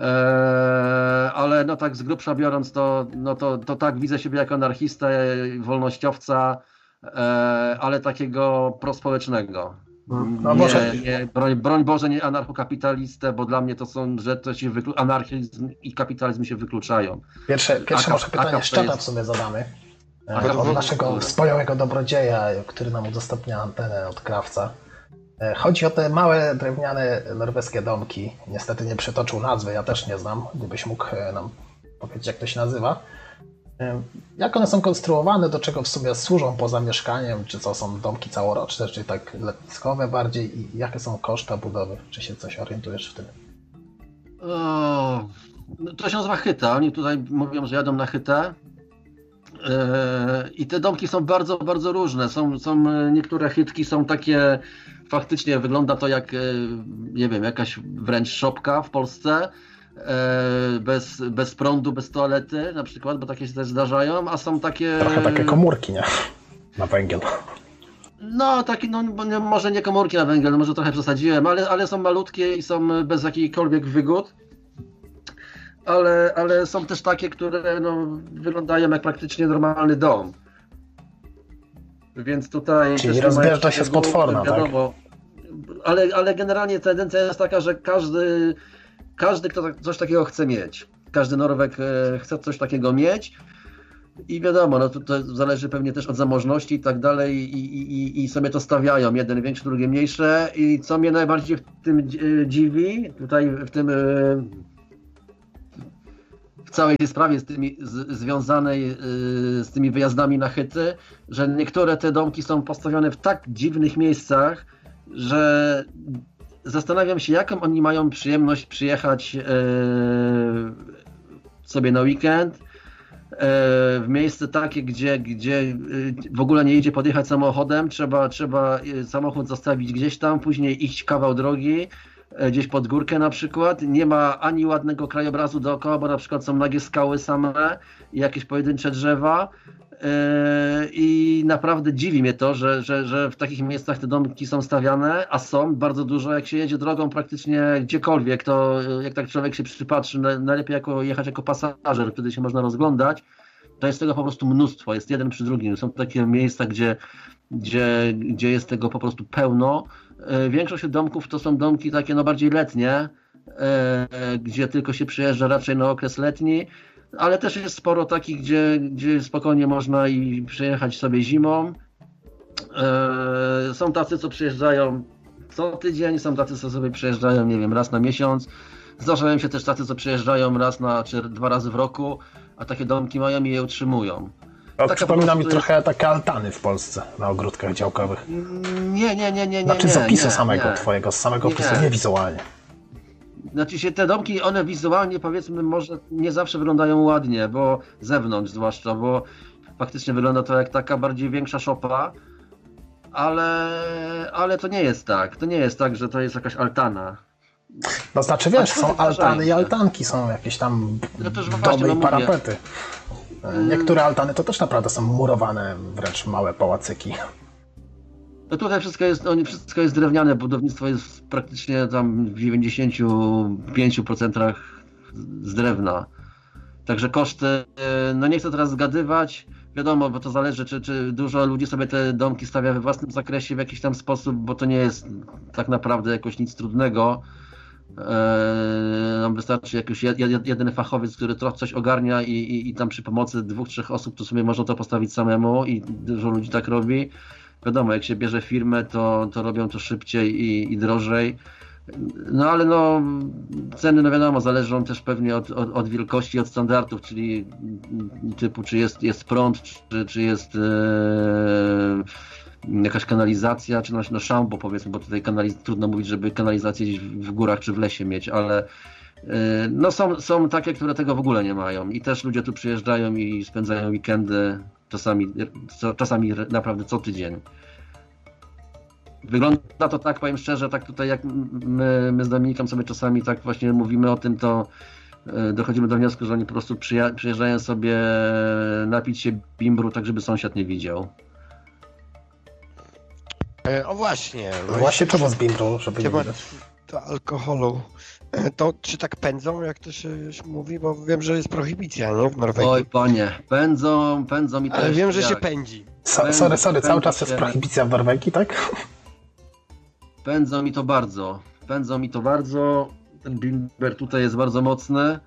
Eee, ale no tak z grubsza biorąc, to, no to, to tak widzę siebie jako anarchistę, wolnościowca, eee, ale takiego prospołecznego. No nie, może- nie, broń, broń Boże, nie anarchokapitalistę, bo dla mnie to są, że to się wyklu- anarchizm i kapitalizm się wykluczają. Pierwsze, pierwsze Akap- może pytanie akap z to czata jest- w sumie zadamy. E, Akap to Od jest- naszego wspaniałego dobrodzieja, który nam udostępnia antenę od krawca. E, Chodzi o te małe, drewniane norweskie domki. Niestety nie przytoczył nazwy, ja też nie znam. Gdybyś mógł e, nam powiedzieć, jak to się nazywa. E, Jak one są konstruowane, do czego w sumie służą poza mieszkaniem, czy co są domki całoroczne, czy tak letniskowe bardziej i jakie są koszta budowy? Czy się coś orientujesz w tym? O, no to się nazywa chyta. Oni tutaj mówią, że jadą na chytę. Eee, I te domki są bardzo, bardzo różne. Są, są e, niektóre chytki są takie, faktycznie wygląda to jak, e, nie wiem, jakaś wręcz szopka w Polsce. e, Bez, bez prądu, bez toalety na przykład, bo takie się też zdarzają, a są takie... Trochę takie komórki, nie? Na węgiel. No, takie, no bo nie, może nie komórki na węgiel, no może trochę przesadziłem, ale, ale są malutkie i są bez jakichkolwiek wygód. Ale, ale są też takie, które no, wyglądają jak praktycznie normalny dom. Więc tutaj... Czyli też rozbieżność mają- jest potworna, wiadomo, ale, ale generalnie tendencja jest taka, że każdy, każdy, kto tak- coś takiego chce mieć. Każdy Norweg e, chce coś takiego mieć. I wiadomo, no to, to zależy pewnie też od zamożności i tak dalej i, i, i sobie to stawiają, jeden większy, drugie mniejsze i co mnie najbardziej w tym dzi- dziwi, tutaj w tym e, w całej tej sprawie z tymi, z, związanej e, z tymi wyjazdami na chyty, że niektóre te domki są postawione w tak dziwnych miejscach, że zastanawiam się, jaką oni mają przyjemność przyjechać e, sobie na weekend w miejsce takie, gdzie, gdzie w ogóle nie idzie podjechać samochodem, trzeba, trzeba samochód zostawić gdzieś tam, później iść kawał drogi, gdzieś pod górkę na przykład, nie ma ani ładnego krajobrazu dookoła, bo na przykład są nagie skały same i jakieś pojedyncze drzewa i naprawdę dziwi mnie to, że, że, że w takich miejscach te domki są stawiane, a są bardzo dużo, jak się jedzie drogą praktycznie gdziekolwiek, to jak tak człowiek się przypatrzy, najlepiej jako, jechać jako pasażer, wtedy się można rozglądać, to jest tego po prostu mnóstwo, jest jeden przy drugim. Są takie miejsca, gdzie, gdzie, gdzie jest tego po prostu pełno. Większość domków to są domki takie no bardziej letnie, gdzie tylko się przyjeżdża raczej na okres letni, ale też jest sporo takich, gdzie, gdzie spokojnie można i przyjechać sobie zimą. Są tacy, co przyjeżdżają co tydzień, są tacy, co sobie przyjeżdżają, nie wiem, raz na miesiąc. Zdarzają się też tacy, co przyjeżdżają raz na, czy dwa razy w roku, a takie domki mają i je utrzymują. To przypomina mi trochę jest... takie altany w Polsce na ogródkach działkowych. Nie, nie, nie, nie. Znaczy nie, z opisu nie, samego nie. twojego, z samego nie. opisu, nie wizualnie. Znaczy się te domki, one wizualnie powiedzmy może nie zawsze wyglądają ładnie, bo zewnątrz zwłaszcza, bo faktycznie wygląda to jak taka bardziej większa szopa, ale, ale to nie jest tak. To nie jest tak, że to jest jakaś altana. No znaczy wiesz, są altany i altanki, są jakieś tam no to domy no i parapety. Niektóre altany to też naprawdę są murowane, wręcz małe pałacyki. No tutaj wszystko jest, no, wszystko jest drewniane, budownictwo jest praktycznie tam w dziewięćdziesięciu pięciu procentach z drewna. Także koszty, no nie chcę teraz zgadywać, wiadomo, bo to zależy, czy, czy dużo ludzi sobie te domki stawia we własnym zakresie w jakiś tam sposób, bo to nie jest tak naprawdę jakoś nic trudnego. Nam wystarczy jakiś jeden fachowiec, który trochę coś ogarnia i, i, i tam przy pomocy dwóch, trzech osób to sobie można to postawić samemu i dużo ludzi tak robi. Wiadomo, jak się bierze firmę, to, to robią to szybciej i, i drożej. No ale no ceny, no wiadomo, zależą też pewnie od, od, od wielkości, od standardów, czyli typu czy jest, jest prąd, czy, czy jest e, jakaś kanalizacja, czy no, no szambo powiedzmy, bo tutaj kanaliz- trudno mówić, żeby kanalizację gdzieś w górach czy w lesie mieć, ale e, no są, są takie, które tego w ogóle nie mają i też ludzie tu przyjeżdżają i spędzają weekendy, czasami, co, czasami naprawdę co tydzień. Wygląda to tak, powiem szczerze, tak tutaj jak my, my z Dominiką sobie czasami tak właśnie mówimy o tym, to dochodzimy do wniosku, że oni po prostu przyja- przyjeżdżają sobie napić się bimbru, tak żeby sąsiad nie widział. E, o właśnie. No właśnie czemu z bimbru, żeby nie widać? To alkoholu. E, to czy tak pędzą, jak to się mówi? Bo wiem, że jest prohibicja, nie? W Norwegii. Oj panie, pędzą, pędzą i też. Ale wiem, że jak? się pędzi. So, sorry, sorry, cały czas jest prohibicja w Norwegii, tak? Pędzą mi to bardzo. Pędzą mi to bardzo. Ten bimber tutaj jest bardzo mocny. Eee,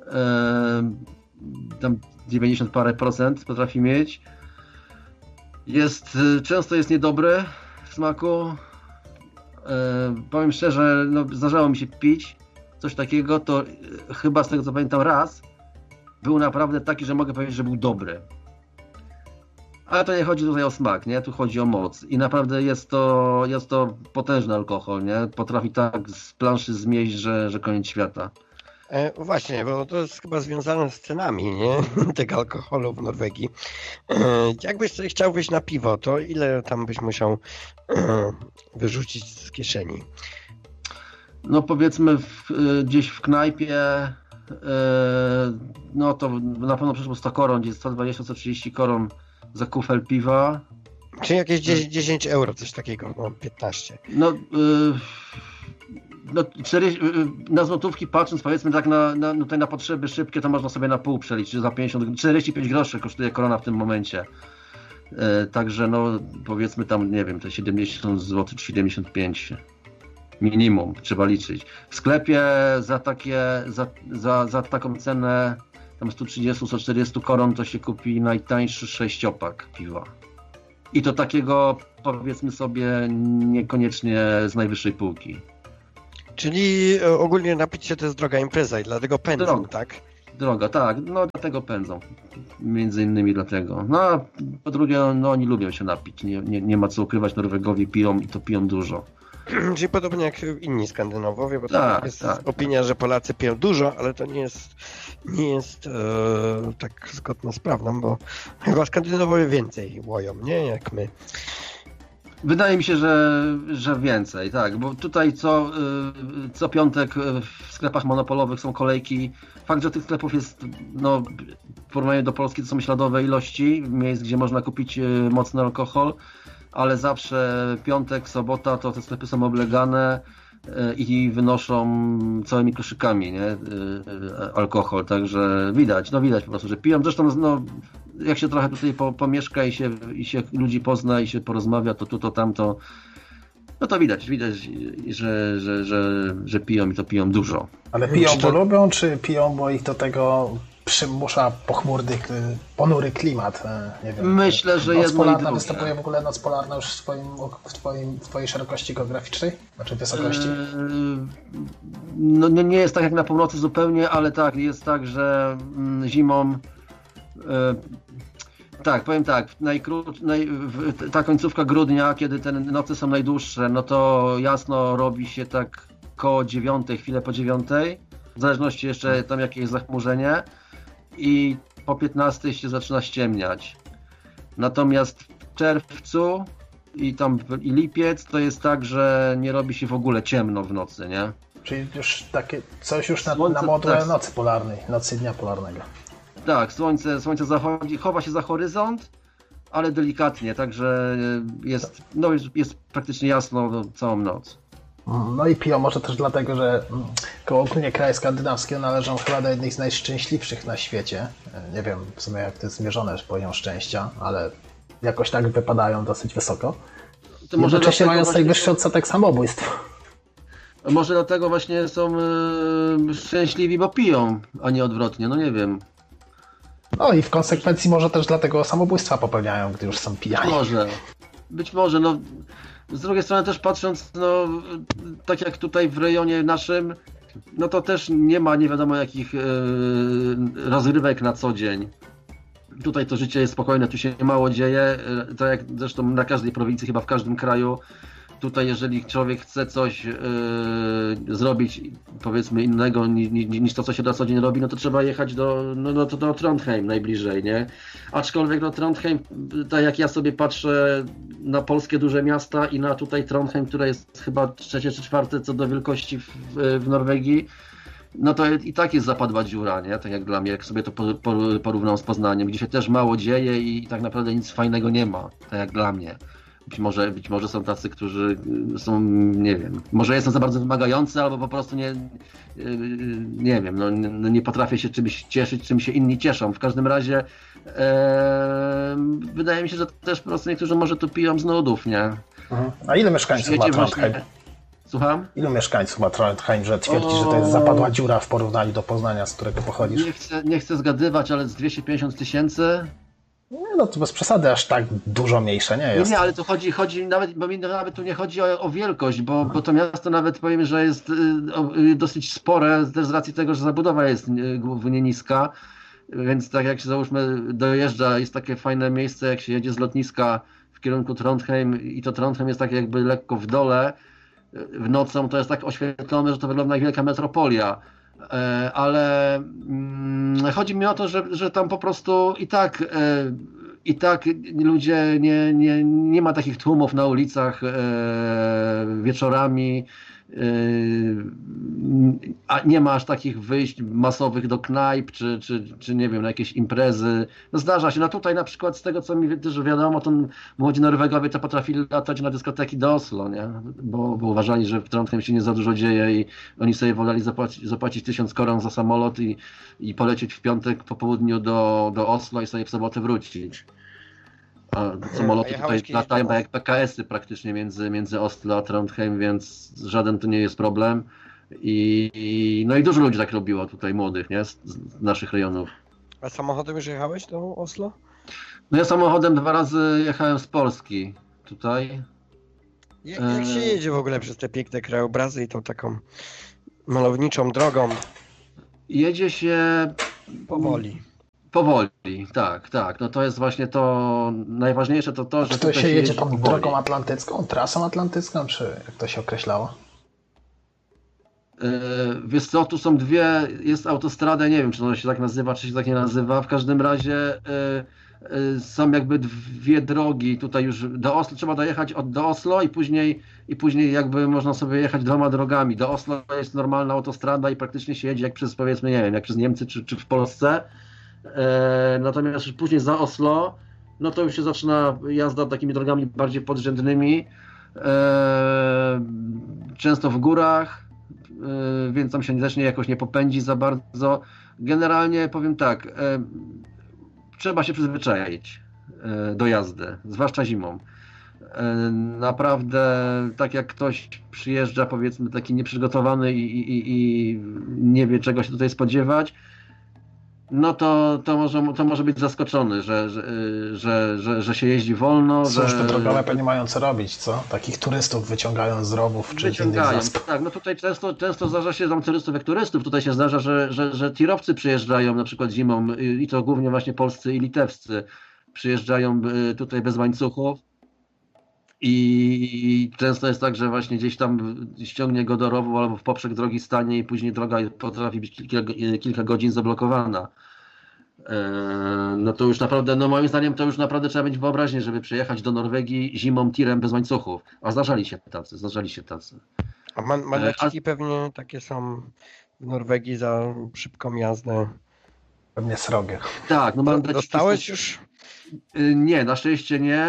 tam dziewięćdziesiąt parę procent potrafi mieć. Jest, często jest niedobry w smaku. Eee, powiem szczerze, no, zdarzało mi się pić coś takiego, to e, chyba z tego co pamiętam raz był naprawdę taki, że mogę powiedzieć, że był dobry. Ale to nie chodzi tutaj o smak, nie? Tu chodzi o moc. I naprawdę jest to, jest to potężny alkohol, nie? Potrafi tak z planszy zmieść, że, że koniec świata. E, właśnie, bo to jest chyba związane z cenami, nie? Tego alkoholu w Norwegii. E, jakbyś sobie chciał wyjść na piwo, to ile tam byś musiał e, wyrzucić z kieszeni? No powiedzmy w, gdzieś w knajpie, e, no to na pewno przyszło sto koron, gdzieś sto dwadzieścia do stu trzydziestu koron za kufel piwa. Czyli jakieś dziesięć euro, coś takiego, no piętnaście. No, yy, no czterdzieści, yy, na złotówki patrząc, powiedzmy tak na, na, no, na potrzeby szybkie, to można sobie na pół przeliczyć, za pięćdziesiąt, czterdzieści pięć groszy kosztuje korona w tym momencie. Yy, także no powiedzmy tam, nie wiem, te siedemdziesiąt złotych czy siedemdziesiąt pięć minimum trzeba liczyć. W sklepie za takie, za, za, za taką cenę tam sto trzydzieści do stu czterdziestu koron to się kupi najtańszy sześciopak piwa. I to takiego, powiedzmy sobie, niekoniecznie z najwyższej półki. Czyli ogólnie napić się to jest droga impreza i dlatego pędzą, droga, tak? Droga, tak. No dlatego pędzą. Między innymi dlatego. No a po drugie, no oni lubią się napić. Nie, nie, nie ma co ukrywać, Norwegowie piją i to piją dużo. Czyli podobnie jak inni Skandynawowie, bo tak, to jest tak. opinia, że Polacy piją dużo, ale to nie jest, nie jest e, tak zgodne z prawdą, bo chyba Skandynawowie więcej łoją, nie? Jak my. Wydaje mi się, że, że więcej, tak, bo tutaj co, co piątek w sklepach monopolowych są kolejki. Fakt, że tych sklepów jest, no, w porównaniu do Polski to są śladowe ilości miejsc, gdzie można kupić mocny alkohol, ale zawsze piątek, sobota to te sklepy są oblegane i wynoszą całymi koszykami, nie, alkohol, także widać, no widać po prostu, że piją. Zresztą no, jak się trochę tutaj po, pomieszka i się, i się ludzi pozna i się porozmawia, to tu, to tamto, no to widać, widać, że, że, że, że piją i to piją dużo. Ale piją, Czy bo to... lubią, czy piją, bo ich do tego przymusza pochmurny, ponury klimat? Nie wiem. Myślę, że Noc jedno i polarna drugie. występuje w ogóle noc polarna już w, twoim, w, twoim, w twojej szerokości geograficznej? Znaczy wysokości? No nie jest tak jak na północy zupełnie, ale tak, jest tak, że zimą tak, powiem tak, najkró- naj, ta końcówka grudnia, kiedy te noce są najdłuższe, no to jasno robi się tak koło dziewiątej, chwilę po dziewiątej, w zależności jeszcze tam jakie jest zachmurzenie i po piętnastej się zaczyna ściemniać. Natomiast w czerwcu i tam i lipiec to jest tak, że nie robi się w ogóle ciemno w nocy, nie? Czyli już takie coś już na, Słońce, na modłę tak. nocy polarnej, nocy dnia polarnego. Tak, słońce, słońce zachodzi, chowa się za horyzont, ale delikatnie, także jest, no jest, jest praktycznie jasno całą noc. No i piją może też dlatego, że ogólnie kraje skandynawskie należą chyba do jednych z najszczęśliwszych na świecie. Nie wiem w sumie jak to jest zmierzone poziom szczęścia, ale jakoś tak wypadają dosyć wysoko. To może jednocześnie mając właśnie, najwyższy odsetek samobójstw. Może dlatego właśnie są yy, szczęśliwi, bo piją, a nie odwrotnie, no nie wiem. No i w konsekwencji może też dlatego samobójstwa popełniają, gdy już są pijani. Może. Być może, no z drugiej strony też patrząc, no tak jak tutaj w rejonie naszym, no to też nie ma nie wiadomo jakich yy, rozrywek na co dzień. Tutaj to życie jest spokojne, tu się mało dzieje, tak jak zresztą na każdej prowincji, chyba w każdym kraju. Tutaj jeżeli człowiek chce coś yy, zrobić, powiedzmy innego niż, niż to, co się na co dzień robi, no to trzeba jechać do, no, no, to do Trondheim najbliżej, nie? Aczkolwiek no Trondheim, tak jak ja sobie patrzę na polskie duże miasta i na tutaj Trondheim, które jest chyba trzecie czy czwarte co do wielkości w, w Norwegii, no to i tak jest zapadła dziura, nie? Tak jak dla mnie, jak sobie to porównam z Poznaniem, gdzie się też mało dzieje i tak naprawdę nic fajnego nie ma, tak jak dla mnie. Być może, być może są tacy, którzy są, nie wiem, może jestem za bardzo wymagający, albo po prostu nie, nie wiem, no, nie, nie potrafię się czymś cieszyć, czym się inni cieszą. W każdym razie e, wydaje mi się, że też po prostu niektórzy może tu piją z nudów, nie? Mhm. A ile mieszkańców ma Trondheim? Właśnie... Słucham? Ilu mieszkańców ma Trondheim, że twierdzi, o... że to jest zapadła dziura w porównaniu do Poznania, z którego pochodzisz? Nie chcę, nie chcę zgadywać, ale z dwieście pięćdziesiąt tysięcy. Nie, no to bez przesady, aż tak dużo mniejsze nie jest. Nie, nie, ale to chodzi, chodzi nawet, bo mi nawet tu nie chodzi o, o wielkość, bo, bo to miasto nawet powiem, że jest y, dosyć spore, też z racji tego, że zabudowa jest głównie niska, więc tak jak się załóżmy dojeżdża, jest takie fajne miejsce, jak się jedzie z lotniska w kierunku Trondheim i to Trondheim jest tak jakby lekko w dole, w nocą to jest tak oświetlone, że to wygląda jak wielka metropolia. Ale chodzi mi o to, że, że tam po prostu i tak i tak ludzie nie, nie, nie ma takich tłumów na ulicach wieczorami, a nie ma aż takich wyjść masowych do knajp, czy, czy, czy nie wiem, na jakieś imprezy. No zdarza się. No tutaj na przykład z tego, co mi też wiadomo, to młodzi Norwegowie to potrafili latać na dyskoteki do Oslo, nie? Bo, bo uważali, że w Trondheim się nie za dużo dzieje i oni sobie woleli zapłacić, zapłacić tysiąc koron za samolot i, i polecieć w piątek po południu do, do Oslo i sobie w sobotę wrócić. A samoloty tutaj latają tak jak P K S-y praktycznie między, między Oslo a Trondheim, więc żaden to nie jest problem. I, i, no i dużo ludzi tak robiło tutaj, młodych, nie? Z, z naszych rejonów. A samochodem już jechałeś do Oslo? No ja samochodem dwa razy jechałem z Polski tutaj. Jak, jak się jedzie w ogóle przez te piękne krajobrazy i tą taką malowniczą drogą? Jedzie się... Powoli. Powoli, tak, tak. No to jest właśnie to najważniejsze, to to, że czy to się jedzie tą powoli. Drogą atlantycką, trasą atlantycką, czy jak to się określało? Yy, wiesz co, tu są dwie, jest autostrada, nie wiem, czy ona się tak nazywa, czy się tak nie nazywa. W każdym razie yy, yy, są jakby dwie drogi. Tutaj już do Oslo trzeba dojechać od, do Oslo i później, i później jakby można sobie jechać dwoma drogami. Do Oslo jest normalna autostrada i praktycznie się jedzie jak przez, powiedzmy, nie wiem, jak przez Niemcy czy, czy w Polsce. E, natomiast później za Oslo, no to już się zaczyna jazda takimi drogami bardziej podrzędnymi, e, często w górach, e, więc tam się też nie, jakoś nie popędzi za bardzo. Generalnie powiem tak, e, trzeba się przyzwyczaić do jazdy, zwłaszcza zimą. Naprawdę, tak jak ktoś przyjeżdża, powiedzmy, taki nieprzygotowany i, i, i nie wie, czego się tutaj spodziewać, no to, to, może, to może być zaskoczony, że, że, że, że, że się jeździ wolno. Cóż, że, te programy pewnie mają co robić, co? Takich turystów wyciągają z rowów czy wyciągają. innych zasp. Tak, no tutaj często, często zdarza się tam turystów jak turystów. Tutaj się zdarza, że, że, że tirowcy przyjeżdżają na przykład zimą i to głównie właśnie polscy i litewscy. Przyjeżdżają tutaj bez łańcuchów. I często jest tak, że właśnie gdzieś tam ściągnie go do rowu albo w poprzek drogi stanie i później droga potrafi być kilka, kilka godzin zablokowana. No to już naprawdę, no moim zdaniem to już naprawdę trzeba mieć wyobraźnię, żeby przyjechać do Norwegii zimą tirem bez łańcuchów. A zdarzali się tacy, zdarzali się tacy. A man, mandaciki A... pewnie takie są w Norwegii za szybką jazdę. Pewnie srogie. Tak, no mandaciki. Dostałeś już? Nie, na szczęście nie.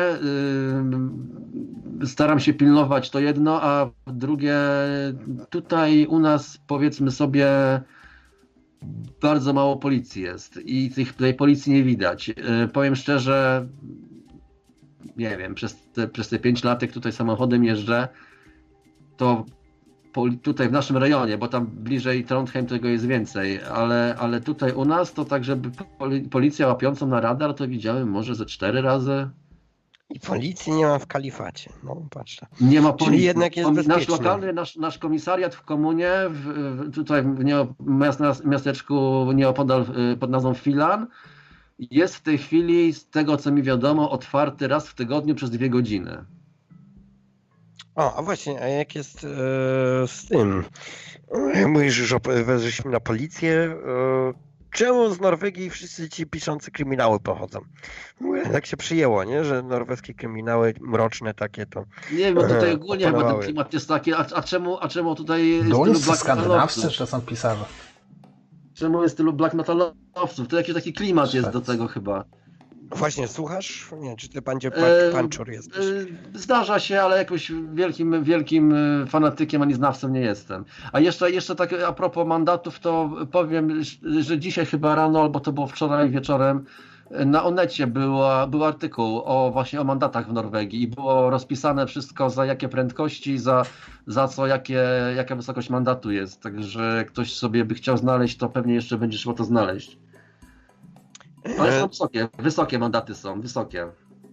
Staram się pilnować to jedno, a drugie tutaj u nas, powiedzmy sobie, bardzo mało policji jest i tych, tej policji nie widać. Powiem szczerze, nie wiem, przez te, przez te pięć lat, jak tutaj samochodem jeżdżę, to tutaj w naszym rejonie, bo tam bliżej Trondheim tego jest więcej, ale, ale tutaj u nas to tak, żeby policja łapiącą na radar, to widziałem może ze cztery razy. I policji nie ma w kalifacie. No patrz. Nie ma policji. Czyli jednak jest bezpiecznie. Nasz lokalny, nasz, nasz komisariat w komunie, w, w, tutaj w nie, miasteczku nieopodal pod nazwą Filan, jest w tej chwili, z tego co mi wiadomo, otwarty raz w tygodniu przez dwie godziny. O, a właśnie, a jak jest e, z tym? Mówisz, że weszliśmy na policję. E, czemu z Norwegii wszyscy ci piszący kryminały pochodzą? Tak się przyjęło, nie? Że norweskie kryminały mroczne takie to. Nie wiem, tutaj ogólnie chyba ten klimat jest taki, a, a czemu, a czemu tutaj jest Duńscy, skandynawscy, czy to są pisarze? Czemu jest tylu black metalowców? To jakiś taki klimat jest do tego chyba. Właśnie, słuchasz? Nie, czy ty pandzie panczur jesteś? Zdarza się, ale jakoś wielkim, wielkim fanatykiem ani znawcą nie jestem. A jeszcze, jeszcze tak a propos mandatów, to powiem, że dzisiaj chyba rano, albo to było wczoraj wieczorem, na Onecie była, był artykuł o właśnie o mandatach w Norwegii i było rozpisane wszystko, za jakie prędkości, za, za co, jakie, jaka wysokość mandatu jest. Także jak ktoś sobie by chciał znaleźć, to pewnie jeszcze będzie trzeba to znaleźć. Ale są wysokie, wysokie mandaty są, wysokie.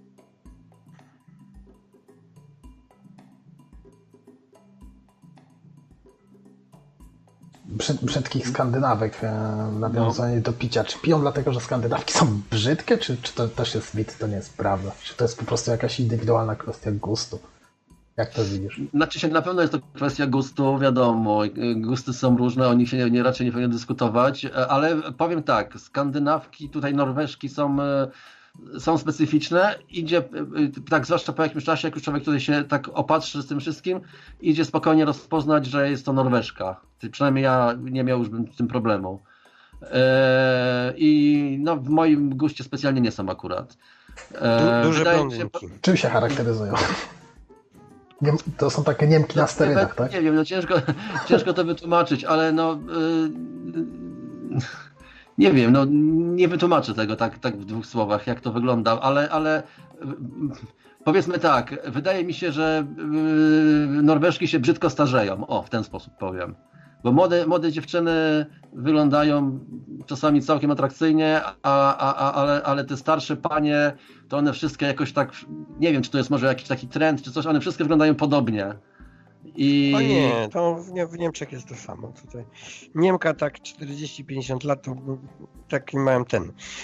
Brzydkich Skandynawek, nawiązanie no. do picia. Czy piją dlatego, że Skandynawki są brzydkie, czy, czy to też jest mit, to nie jest prawda? Czy to jest po prostu jakaś indywidualna kwestia gustu? Jak to widzisz? Znaczy się, na pewno jest to kwestia gustu, wiadomo, gusty są różne, o nich się nie, raczej nie powinno dyskutować, ale powiem tak, Skandynawki, tutaj Norweżki są, są specyficzne, idzie, tak zwłaszcza po jakimś czasie, jak już człowiek tutaj się tak opatrzy z tym wszystkim, idzie spokojnie rozpoznać, że jest to Norweżka. Przynajmniej ja nie miałbym z tym problemu. I no, w moim guście specjalnie nie są akurat. Du- duże blondynki. Się... Czym się charakteryzują? To są takie Niemki na sterydach, tak? Nie wiem, no ciężko, ciężko to wytłumaczyć, ale no yy, nie wiem, no nie wytłumaczę tego tak, tak w dwóch słowach, jak to wygląda, ale, ale yy, powiedzmy tak, wydaje mi się, że yy, Norweżki się brzydko starzeją, o, w ten sposób powiem. Bo młode, młode dziewczyny wyglądają czasami całkiem atrakcyjnie, a, a, a, ale, ale te starsze panie, to one wszystkie jakoś tak, nie wiem, czy to jest może jakiś taki trend, czy coś, one wszystkie wyglądają podobnie. I... O nie, to w, w Niemczech jest to samo. Tutaj Niemka tak czterdzieści pięćdziesiąt lat, to taki mają ten